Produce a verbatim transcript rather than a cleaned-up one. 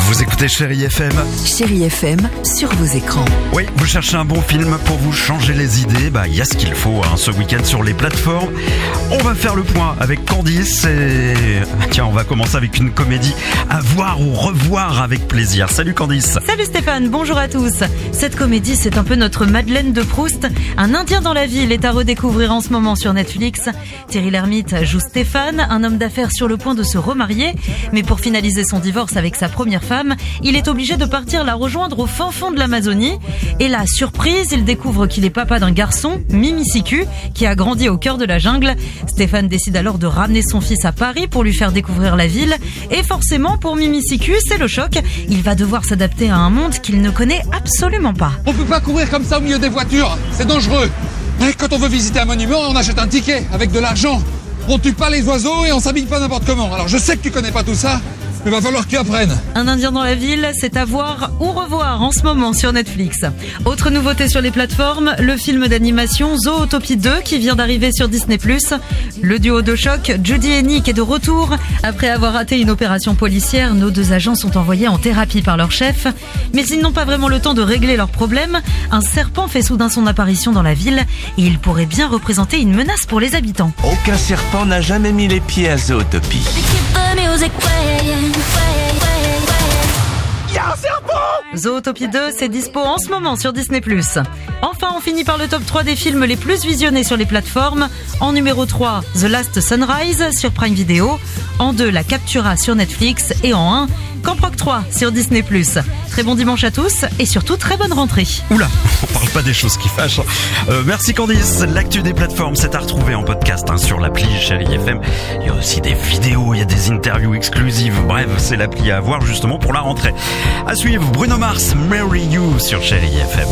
Vous écoutez Chérie F M. Chérie F M sur vos écrans. Oui, vous cherchez un bon film pour vous changer les idées. Bah, il y a ce qu'il faut hein, ce week-end sur les plateformes. On va faire le point avec Candice et tiens, on va commencer avec une comédie à voir ou revoir avec plaisir. Salut Candice. Salut Stéphane, bonjour à tous. Cette comédie, c'est un peu notre Madeleine de Proust. Un Indien dans la ville est à redécouvrir en ce moment sur Netflix. Thierry Lhermitte joue Stéphane, un homme d'affaires sur le point de se remarier. Mais pour finaliser son divorce avec sa première femme, il est obligé de partir la rejoindre au fin fond de l'Amazonie. Et là, surprise, il découvre qu'il est papa d'un garçon, Mimi Siku, qui a grandi au cœur de la jungle. Stéphane décide alors de ramener son fils à Paris pour lui faire découvrir la ville. Et forcément, pour Mimi Siku, c'est le choc. Il va devoir s'adapter à un monde qu'il ne connaît absolument pas. On peut pas courir comme ça au milieu des voitures, c'est dangereux. Et quand on veut visiter un monument, on achète un ticket avec de l'argent. On tue pas les oiseaux et on s'habille pas n'importe comment. Alors je sais que tu connais pas tout ça, mais va falloir que tu apprennes. Un Indien dans la ville, c'est à voir ou revoir en ce moment sur Netflix. Autre nouveauté sur les plateformes, le film d'animation Zootopie deux qui vient d'arriver sur Disney plus. Le duo de choc, Judy et Nick, est de retour. Après avoir raté une opération policière, nos deux agents sont envoyés en thérapie par leur chef. Mais ils n'ont pas vraiment le temps de régler leurs problèmes. Un serpent fait soudain son apparition dans la ville et il pourrait bien représenter une menace pour les habitants. Aucun serpent n'a jamais mis les pieds à Zootopie. Zootopie deux, c'est dispo en ce moment sur Disney plus. Enfin, on finit par le top trois des films les plus visionnés sur les plateformes. En numéro trois, The Last Sunrise sur Prime Video. En deux, La Captura sur Netflix. Et en un, Camp Rock trois sur Disney plus. Très bon dimanche à tous et surtout très bonne rentrée. Oula, on parle pas des choses qui fâchent. Euh, merci Candice. L'actu des plateformes, c'est à retrouver en podcast hein, sur l'appli Chérie F M. Il y a aussi des vidéos, il y a des interviews exclusives. Bref, c'est l'appli à avoir justement pour la rentrée. À suivre, Bruno Mars, Marry You sur Chérie F M.